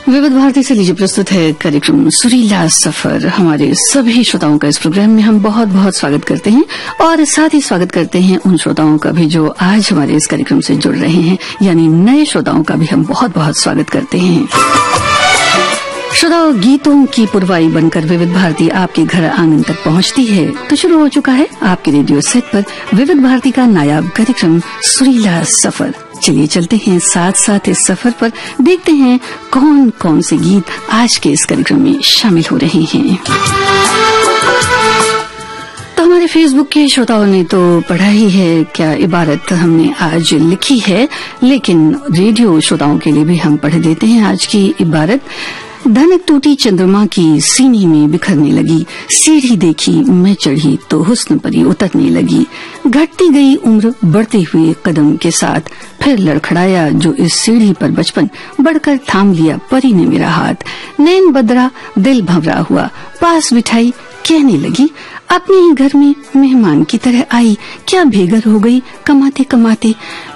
विविध भारती से लीजिए प्रस्तुत है कार्यक्रम सुरीला सफर। हमारे सभी श्रोताओं का इस प्रोग्राम में हम बहुत बहुत स्वागत करते हैं और साथ ही स्वागत करते हैं उन श्रोताओं का भी जो आज हमारे इस कार्यक्रम से जुड़ रहे हैं, यानी नए श्रोताओं का भी हम बहुत बहुत स्वागत करते हैं। श्रोताओं, गीतों की पुरवाई बनकर विविध भारती आपके घर आंगन तक पहुंचती है तो शुरू हो चुका है आपके रेडियो सेट पर विविध भारती का नायाब कार्यक्रम सुरीला सफर। चलिए चलते हैं साथ साथ इस सफर पर, देखते हैं कौन कौन से गीत आज के इस कार्यक्रम में शामिल हो रहे हैं। तो हमारे फेसबुक के श्रोताओं ने तो पढ़ा ही है क्या इबारत हमने आज लिखी है, लेकिन रेडियो श्रोताओं के लिए भी हम पढ़ देते हैं आज की इबारत। धनक टूटी चंद्रमा की सीने में बिखरने लगी, सीढ़ी देखी मैं चढ़ी तो हुस्न परी उतरने लगी। घटती गई उम्र बढ़ते हुए कदम के साथ, फिर लड़खड़ाया जो इस सीढ़ी पर बचपन, बढ़कर थाम लिया परी ने मेरा हाथ। नैन बदरा दिल भंवरा हुआ, पास बिठाई कहने लगी, अपने ही घर में मेहमान की तरह आई, क्या बेघर हो गई कमाते कमाते।